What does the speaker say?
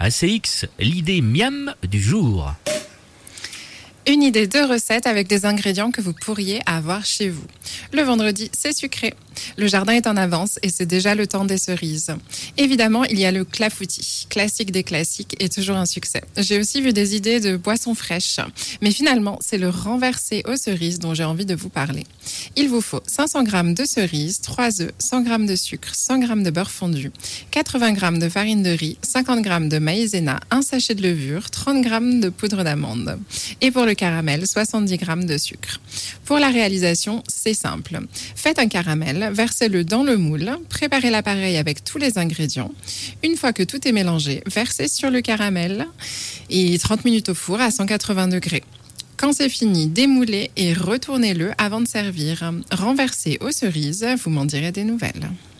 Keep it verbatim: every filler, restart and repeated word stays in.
A C X, l'idée miam du jour. Une idée de recette avec des ingrédients que vous pourriez avoir chez vous. Le vendredi, c'est sucré. Le jardin est en avance et c'est déjà le temps des cerises. Évidemment, il y a le clafoutis, classique des classiques et toujours un succès. J'ai aussi vu des idées de boissons fraîches. Mais finalement, c'est le renversé aux cerises dont j'ai envie de vous parler. Il vous faut cinq cents grammes de cerises, trois œufs, cent grammes de sucre, cent grammes de beurre fondu, quatre-vingts grammes de farine de riz, cinquante grammes de maïzena, un sachet de levure, trente grammes de poudre d'amande. Et pour le caramel, soixante-dix grammes de sucre. Pour la réalisation, c'est simple. Faites un caramel, versez-le dans le moule, préparez l'appareil avec tous les ingrédients. Une fois que tout est mélangé, versez sur le caramel et trente minutes au four à cent quatre-vingts degrés. Quand c'est fini, démoulez et retournez-le avant de servir. Renversez aux cerises, vous m'en direz des nouvelles.